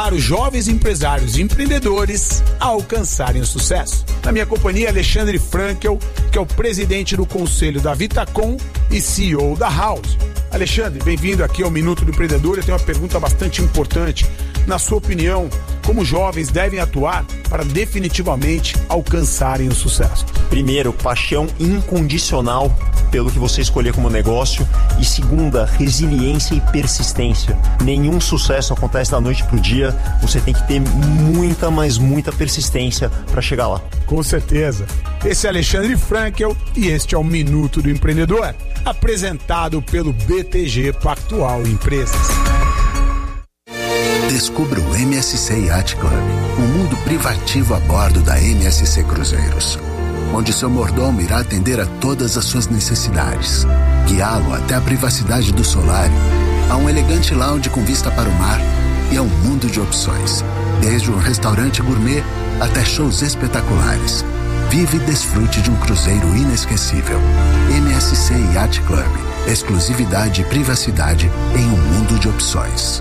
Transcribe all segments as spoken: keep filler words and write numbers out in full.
ajudar os jovens empresários e empreendedores a alcançarem o sucesso. Na minha companhia, Alexandre Frankel, que é o presidente do conselho da Vitacom e C E O da House. Alexandre, bem-vindo aqui ao Minuto do Empreendedor. Eu tenho uma pergunta bastante importante. Na sua opinião, como jovens devem atuar para definitivamente alcançarem o sucesso? Primeiro, paixão incondicional pelo que você escolher como negócio. E segunda, resiliência e persistência. Nenhum sucesso acontece da noite pro dia. Você tem que ter muita, mas muita persistência para chegar lá. Com certeza. Esse é Alexandre Frankel e este é o Minuto do Empreendedor, apresentado pelo B T G Pactual Empresas. Descubra o M S C Yacht Club, um mundo privativo a bordo da M S C Cruzeiros, onde seu mordomo irá atender a todas as suas necessidades, guiá-lo até a privacidade do solário, a um elegante lounge com vista para o mar e a um mundo de opções, desde um restaurante gourmet até shows espetaculares. Vive e desfrute de um cruzeiro inesquecível. M S C Yacht Club, exclusividade e privacidade em um mundo de opções.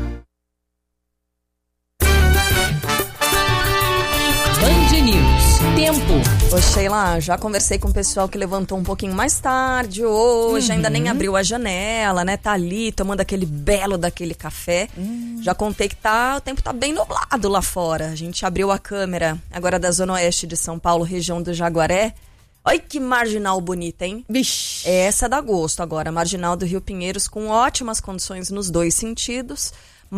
Band News. Tempo. Ô Sheila, já conversei com o pessoal que levantou um pouquinho mais tarde hoje, uhum. ainda nem abriu a janela, né? Tá ali tomando aquele belo daquele café. Uhum. Já contei que tá, o tempo tá bem nublado lá fora. A gente abriu a câmera agora da Zona Oeste de São Paulo, região do Jaguaré. Olha que marginal bonita, hein? Vixe. Essa dá gosto agora, marginal do Rio Pinheiros, com ótimas condições nos dois sentidos,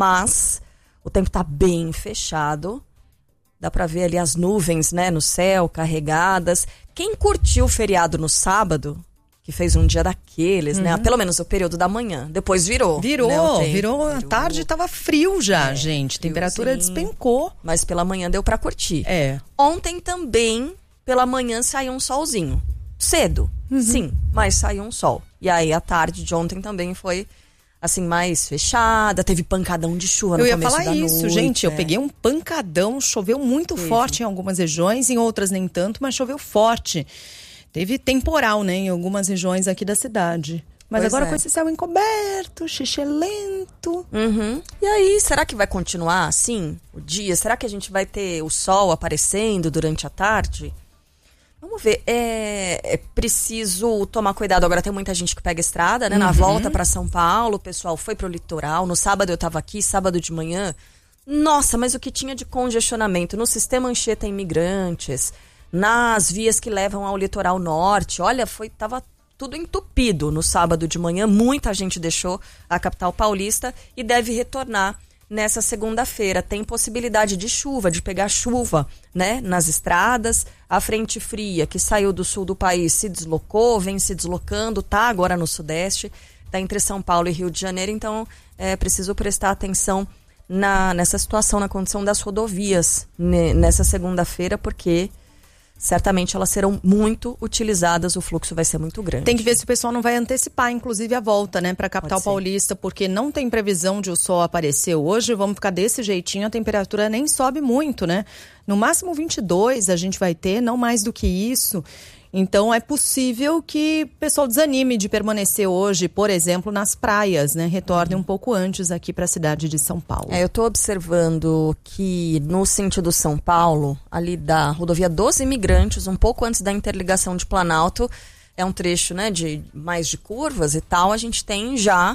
mas o tempo tá bem fechado. Dá pra ver ali as nuvens, né, no céu, carregadas. Quem curtiu o feriado no sábado, que fez um dia daqueles, uhum. né, pelo menos o período da manhã, depois virou. Virou, né, virou, virou. À tarde tava frio já, é, gente. Temperatura despencou. Mas pela manhã deu pra curtir. É. Ontem também, pela manhã, saiu um solzinho. Cedo, uhum. sim, mas saiu um sol. E aí a tarde de ontem também foi assim, mais fechada, teve pancadão de chuva no começo da noite. Eu ia falar isso, gente, é. eu peguei um pancadão, choveu muito teve. forte em algumas regiões, em outras nem tanto, mas choveu forte. Teve temporal, né, em algumas regiões aqui da cidade. Mas pois agora é. com esse céu encoberto, xixelento. Uhum. E aí, será que vai continuar assim o dia? Será que a gente vai ter o sol aparecendo durante a tarde? Vamos ver, é, é preciso tomar cuidado. Agora tem muita gente que pega estrada, né? Uhum. Na volta para São Paulo, o pessoal foi pro litoral. No sábado eu tava aqui, sábado de manhã. Nossa, mas o que tinha de congestionamento no sistema Anchieta Imigrantes, nas vias que levam ao litoral norte. Olha, foi, tava tudo entupido no sábado de manhã. Muita gente deixou a capital paulista e deve retornar nessa segunda-feira. Tem possibilidade de chuva, de pegar chuva, né, nas estradas. A frente fria que saiu do sul do país se deslocou, vem se deslocando, tá agora no sudeste, tá entre São Paulo e Rio de Janeiro. Então é preciso prestar atenção na, nessa situação, na condição das rodovias né, nessa segunda-feira, porque certamente elas serão muito utilizadas, o fluxo vai ser muito grande. Tem que ver se o pessoal não vai antecipar, inclusive, a volta, né, para a capital paulista, porque não tem previsão de o sol aparecer hoje. Vamos ficar desse jeitinho, a temperatura nem sobe muito, né? No máximo vinte e dois a gente vai ter, não mais do que isso. Então é possível que o pessoal desanime de permanecer hoje, por exemplo, nas praias, né? Retorne um pouco antes aqui para a cidade de São Paulo. É, eu estou observando que no sentido São Paulo, ali da rodovia dos Imigrantes, um pouco antes da interligação de Planalto, é um trecho, né, de mais de curvas e tal, a gente tem já,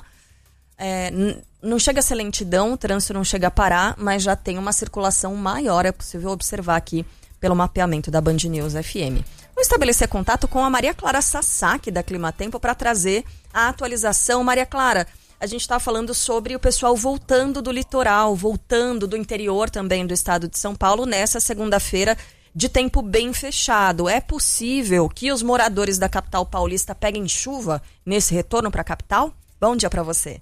é, n- não chega a ser lentidão, o trânsito não chega a parar, mas já tem uma circulação maior, é possível observar aqui pelo mapeamento da Band News F M. Vou estabelecer contato com a Maria Clara Sasaki, da Climatempo, para trazer a atualização. Maria Clara, a gente está falando sobre o pessoal voltando do litoral, voltando do interior também do estado de São Paulo, nessa segunda-feira de tempo bem fechado. É possível que os moradores da capital paulista peguem chuva nesse retorno para a capital? Bom dia para você.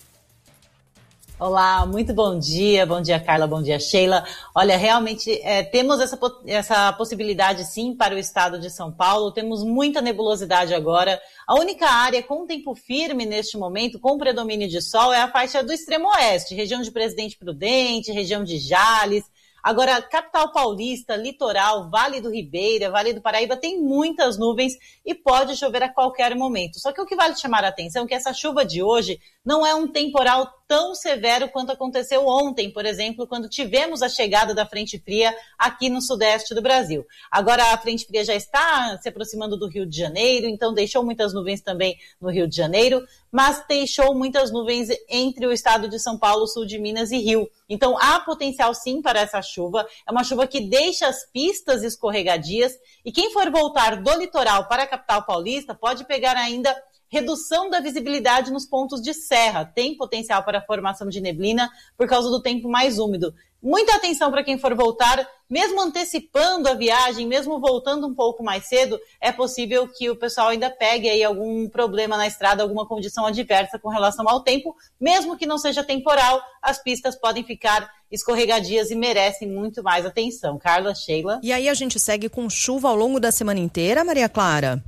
Olá, muito bom dia, bom dia Carla, bom dia Sheila. Olha, realmente é, temos essa, essa possibilidade sim para o estado de São Paulo, temos muita nebulosidade agora. A única área com tempo firme neste momento, com predomínio de sol, é a faixa do extremo oeste, região de Presidente Prudente, região de Jales. Agora, capital paulista, litoral, Vale do Ribeira, Vale do Paraíba, tem muitas nuvens e pode chover a qualquer momento. Só que o que vale chamar a atenção é que essa chuva de hoje não é um temporal tão severo quanto aconteceu ontem, por exemplo, quando tivemos a chegada da frente fria aqui no sudeste do Brasil. Agora a frente fria já está se aproximando do Rio de Janeiro, então deixou muitas nuvens também no Rio de Janeiro, mas deixou muitas nuvens entre o estado de São Paulo, sul de Minas e Rio. Então há potencial sim para essa chuva, é uma chuva que deixa as pistas escorregadias e quem for voltar do litoral para a capital paulista pode pegar ainda redução da visibilidade nos pontos de serra. Tem potencial para a formação de neblina por causa do tempo mais úmido. Muita atenção para quem for voltar, mesmo antecipando a viagem, mesmo voltando um pouco mais cedo, é possível que o pessoal ainda pegue aí algum problema na estrada, alguma condição adversa com relação ao tempo, mesmo que não seja temporal, as pistas podem ficar escorregadias e merecem muito mais atenção. Carla, Sheila. E aí a gente segue com chuva ao longo da semana inteira, Maria Clara?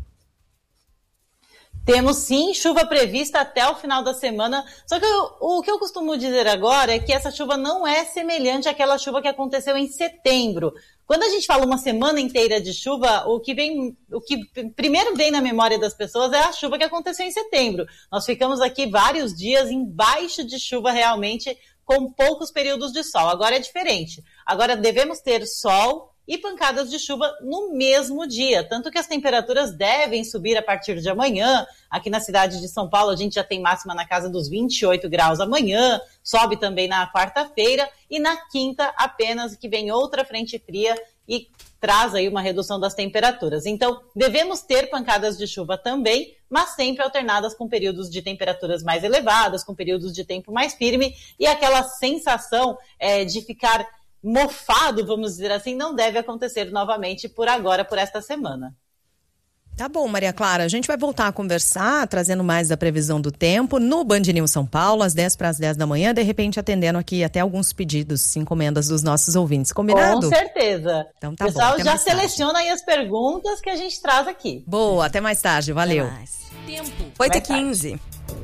Temos sim chuva prevista até o final da semana, só que eu, o que eu costumo dizer agora é que essa chuva não é semelhante àquela chuva que aconteceu em setembro. Quando a gente fala uma semana inteira de chuva, o que vem, o que primeiro vem na memória das pessoas é a chuva que aconteceu em setembro. Nós ficamos aqui vários dias embaixo de chuva realmente, com poucos períodos de sol. Agora é diferente. Agora devemos ter sol e pancadas de chuva no mesmo dia, tanto que as temperaturas devem subir a partir de amanhã. Aqui na cidade de São Paulo a gente já tem máxima na casa dos vinte e oito graus amanhã, sobe também na quarta-feira e na quinta apenas que vem outra frente fria e traz aí uma redução das temperaturas. Então devemos ter pancadas de chuva também, mas sempre alternadas com períodos de temperaturas mais elevadas, com períodos de tempo mais firme e aquela sensação é, de ficar mofado, vamos dizer assim, não deve acontecer novamente por agora, por esta semana. Tá bom, Maria Clara, a gente vai voltar a conversar, trazendo mais da previsão do tempo no Band News São Paulo, às dez para as dez da manhã, de repente atendendo aqui até alguns pedidos, encomendas dos nossos ouvintes. Combinado? Com certeza. Então tá bom. O pessoal bom, já seleciona aí as perguntas que a gente traz aqui. Boa, até mais tarde, valeu. Tempo. oito e quinze.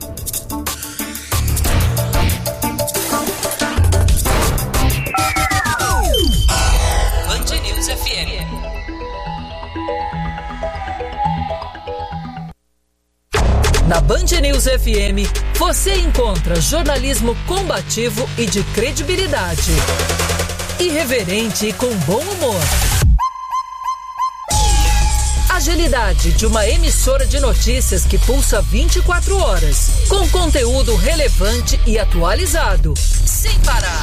Band News F M. Na Band News F M, você encontra jornalismo combativo e de credibilidade. Irreverente e com bom humor. Agilidade de uma emissora de notícias que pulsa vinte e quatro horas, com conteúdo relevante e atualizado, sem parar.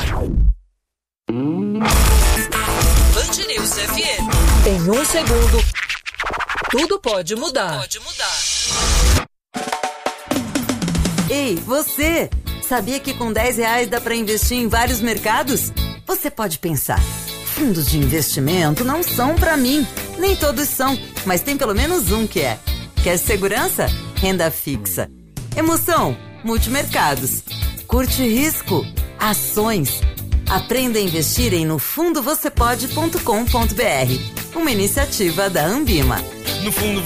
Band News F M. Em um segundo, tudo pode mudar. Pode mudar. Ei, você! Sabia que com dez reais dá para investir em vários mercados? Você pode pensar, fundos de investimento não são para mim. Nem todos são, mas tem pelo menos um que é. Quer segurança? Renda fixa. Emoção? Multimercados. Curte risco? Ações. Aprenda a investir em no fundo você pode ponto com ponto b r. Uma iniciativa da Ambima. No fundo